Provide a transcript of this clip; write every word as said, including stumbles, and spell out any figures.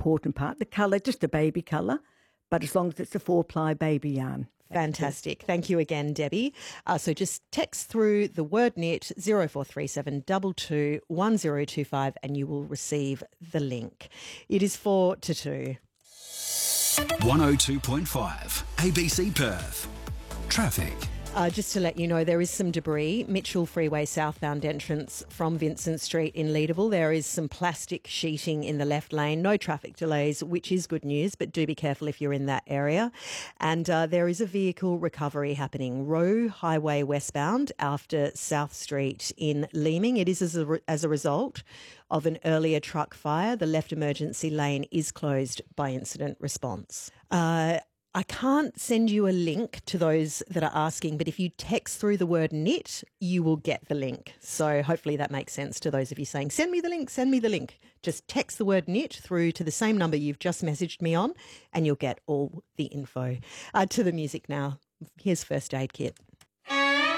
important part. The colour, just a baby colour, but as long as it's a four-ply baby yarn. Fantastic. Thank you again, Debbie. Uh, so just text through the word knit zero four three seven two two one zero two five and you will receive the link. It is four to two. one oh two point five A B C Perth. Traffic. Uh, just to let you know, there is some debris. Mitchell Freeway southbound entrance from Vincent Street in Leederville. There is some plastic sheeting in the left lane. No traffic delays, which is good news, but do be careful if you're in that area. And uh, there is a vehicle recovery happening. Roe Highway westbound after South Street in Leeming. It is as a, re- as a result of an earlier truck fire. The left emergency lane is closed by incident response. Uh, I can't send you a link to those that are asking, but if you text through the word knit, you will get the link. So hopefully that makes sense to those of you saying, send me the link, send me the link. Just text the word knit through to the same number you've just messaged me on and you'll get all the info. Uh, to the music now. Here's First Aid Kit.